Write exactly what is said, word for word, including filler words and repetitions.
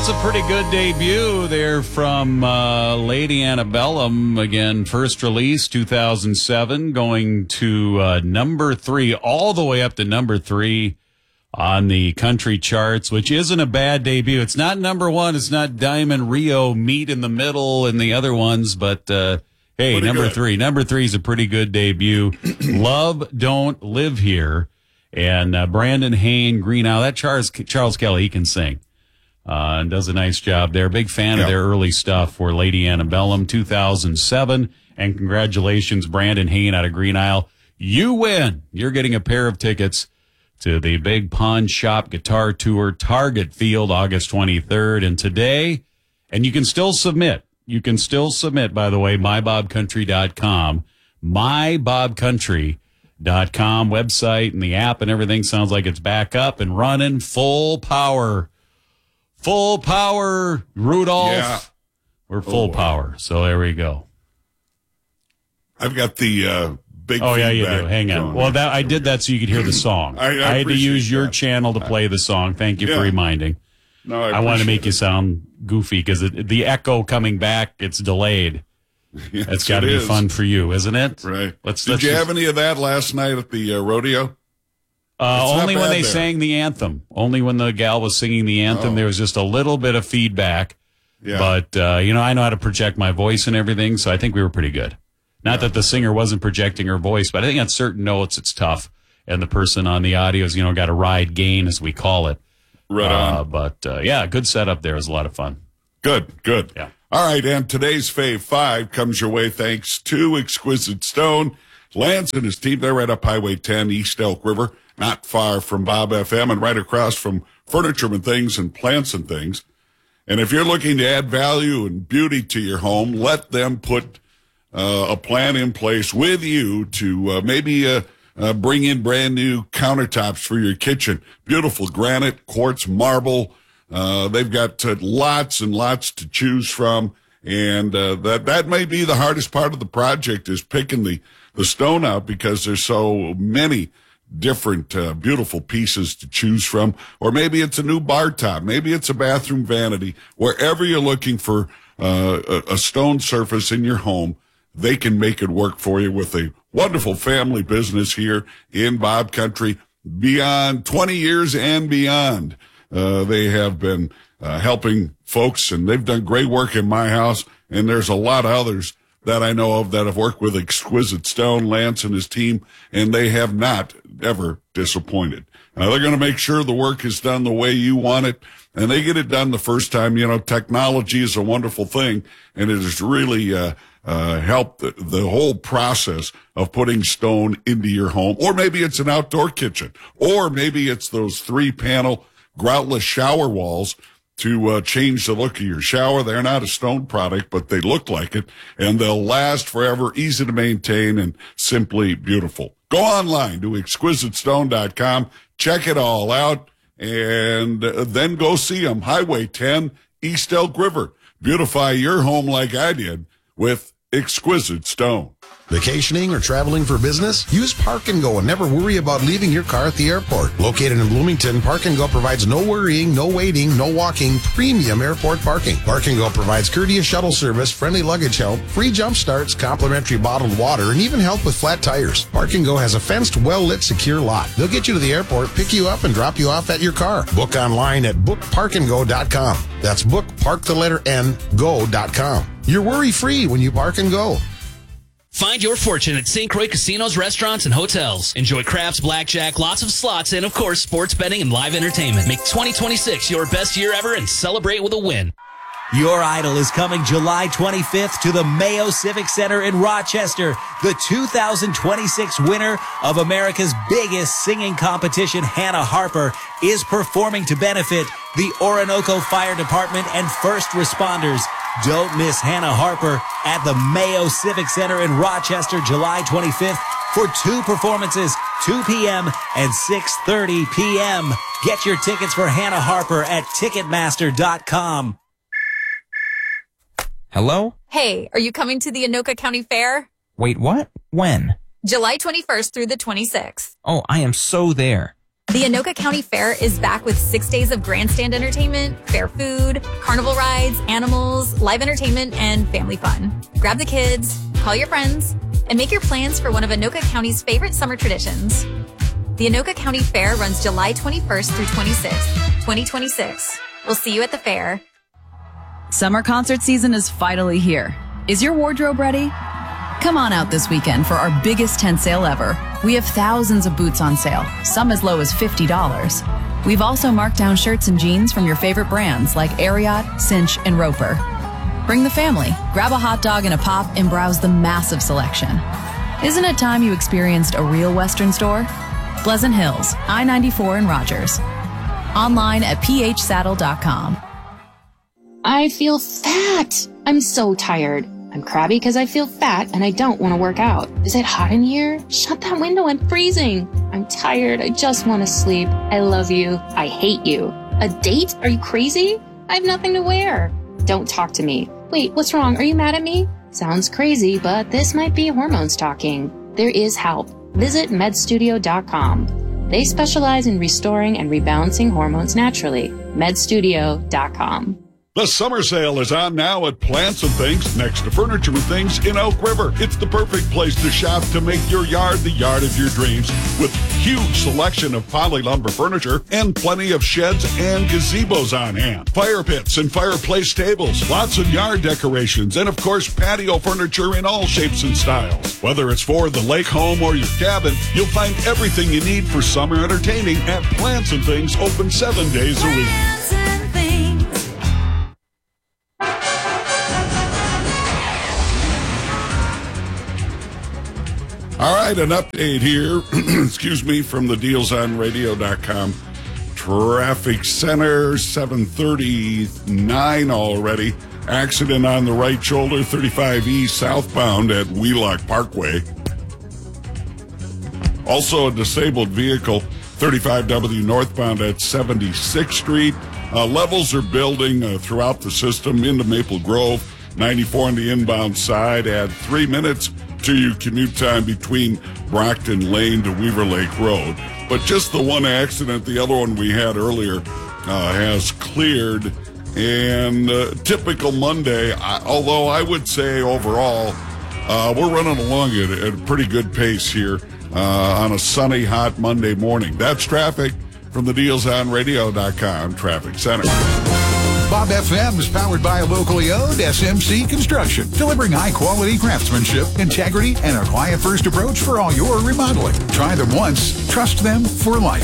that's a pretty good debut there from uh, Lady Antebellum. Again, first release, two thousand seven, going to uh, number three, all the way up to number three on the country charts, which isn't a bad debut. It's not number one. It's not Diamond Rio, Meet in the Middle, and the other ones, but uh, hey, pretty number good. three. Number three is a pretty good debut. Love Don't Live Here. And uh, Brandon Hain, Green Isle, that Charles, Charles Kelly, he can sing. Uh, and does a nice job there. Big fan yep. of their early stuff for Lady Antebellum, two thousand seven. And congratulations, Brandon Hain out of Green Isle. You win. You're getting a pair of tickets to the Big Pawn Shop Guitar Tour, Target Field, August twenty-third. And today, and you can still submit. You can still submit, by the way, my bob country dot com. my bob country dot com website and the app and everything sounds like it's back up and running full power. Full power, Rudolph. Yeah. We're full oh, power. So there we go. I've got the uh, big. Oh yeah, you do. Hang on. Well, that I did that so you could hear the song. I, I, I had to use your that. channel to play the song. Thank you yeah. for reminding. No, I, I want to make it. you sound goofy because the echo coming back, it's delayed. Yes, it's got to be is. fun for you, isn't it? Right. Let's. Did let's you just, have any of that last night at the uh, rodeo? Uh, only when they there. sang the anthem. Only when the gal was singing the anthem, oh. there was just a little bit of feedback. Yeah. But, uh, you know, I know how to project my voice and everything, so I think we were pretty good. Not yeah. that the singer wasn't projecting her voice, but I think on certain notes it's tough. And the person on the audios, you know, got a ride gain, as we call it. Right uh, on. But, uh, yeah, good setup there. It was a lot of fun. Good, good. Yeah. All right, and today's Fave Five comes your way thanks to Exquisite Stone. Lance and his team, they're right up Highway ten, East Elk River, not far from Bob F M and right across from Furniture and Things and Plants and Things. And if you're looking to add value and beauty to your home, let them put uh, a plan in place with you to uh, maybe uh, uh, bring in brand new countertops for your kitchen. Beautiful granite, quartz, marble. Uh, they've got uh, lots and lots to choose from. And uh, that that may be the hardest part of the project is picking the, the stone out because there's so many different uh, beautiful pieces to choose from. Or maybe it's a new bar top. Maybe it's a bathroom vanity. Wherever you're looking for uh, a, a stone surface in your home, they can make it work for you with a wonderful family business here in Bob Country. Beyond twenty years and beyond, uh, they have been uh, helping folks, and they've done great work in my house, and there's a lot of others that I know of that have worked with Exquisite Stone, Lance and his team, and they have not ever disappointed. Uh, they're going to make sure the work is done the way you want it, and they get it done the first time. You know, technology is a wonderful thing, and it has really uh, uh, helped the, the whole process of putting stone into your home. Or maybe it's an outdoor kitchen, or maybe it's those three-panel groutless shower walls to uh, change the look of your shower. They're not a stone product, but they look like it, and they'll last forever, easy to maintain, and simply beautiful. Go online to exquisite stone dot com, check it all out, and uh, then go see them. Highway ten, East Elk River. Beautify your home like I did with Exquisite Stone. Vacationing or traveling for business? Use Park and Go and never worry about leaving your car at the airport. Located in Bloomington, Park and Go provides no worrying, no waiting, no walking, premium airport parking. Park and Go provides courteous shuttle service, friendly luggage help, free jump starts, complimentary bottled water, and even help with flat tires. Park and Go has a fenced, well-lit, secure lot. They'll get you to the airport, pick you up, and drop you off at your car. Book online at book park and go dot com. That's book, park the letter N, go dot com. You're worry-free when you Park and Go. Find your fortune at Saint Croix Casinos, Restaurants, and Hotels. Enjoy craps, blackjack, lots of slots, and, of course, sports betting and live entertainment. Make twenty twenty-six your best year ever and celebrate with a win. Your Idol is coming July twenty-fifth to the Mayo Civic Center in Rochester. The two thousand twenty-six winner of America's biggest singing competition, Hannah Harper, is performing to benefit the Orinoco Fire Department and first responders. Don't miss Hannah Harper at the Mayo Civic Center in Rochester, July twenty-fifth for two performances, two p.m. and six thirty p.m. Get your tickets for Hannah Harper at ticketmaster dot com. Hello? Hey, are you coming to the Anoka County Fair? Wait, what? When? July twenty-first through the twenty-sixth. Oh, I am so there. The Anoka County Fair is back with six days of grandstand entertainment, fair food, carnival rides, animals, live entertainment, and family fun. Grab the kids, call your friends, and make your plans for one of Anoka County's favorite summer traditions. The Anoka County Fair runs July twenty-first through twenty-sixth, twenty twenty-six. We'll see you at the fair. Summer concert season is finally here. Is your wardrobe ready? Come on out this weekend for our biggest tent sale ever. We have thousands of boots on sale, some as low as fifty dollars. We've also marked down shirts and jeans from your favorite brands like Ariat, Cinch, and Roper. Bring the family, grab a hot dog and a pop, and browse the massive selection. Isn't it time you experienced a real Western store? Pleasant Hills, I ninety-four in Rogers. Online at p h saddle dot com. I feel fat. I'm so tired. I'm crabby because I feel fat and I don't want to work out. Is it hot in here? Shut that window, I'm freezing. I'm tired, I just want to sleep. I love you. I hate you. A date? Are you crazy? I have nothing to wear. Don't talk to me. Wait, what's wrong? Are you mad at me? Sounds crazy, but this might be hormones talking. There is help. Visit med studio dot com. They specialize in restoring and rebalancing hormones naturally. med studio dot com. The summer sale is on now at Plants and Things, next to Furniture and Things in Elk River. It's the perfect place to shop to make your yard the yard of your dreams, with huge selection of poly lumber furniture and plenty of sheds and gazebos on hand. Fire pits and fireplace tables, lots of yard decorations, and of course patio furniture in all shapes and styles. Whether it's for the lake home or your cabin, you'll find everything you need for summer entertaining at Plants and Things, open seven days a week. All right, an update here, excuse me, from the deals on radio dot com Traffic Center, seven thirty-nine already. Accident on the right shoulder, thirty-five E southbound at Wheelock Parkway. Also a disabled vehicle, thirty-five W northbound at seventy-sixth Street. Uh, levels are building uh, throughout the system into Maple Grove. ninety-four on the inbound side. Add three minutes to your commute time between Brockton Lane to Weaver Lake Road. But just the one accident, the other one we had earlier, uh, has cleared. And uh, typical Monday, I, although I would say overall, uh, we're running along at, at a pretty good pace here uh, on a sunny, hot Monday morning. That's traffic from the deals on radio dot com Traffic Center. Bob F M is powered by a locally owned S M C Construction, delivering high-quality craftsmanship, integrity, and a client-first approach for all your remodeling. Try them once, trust them for life.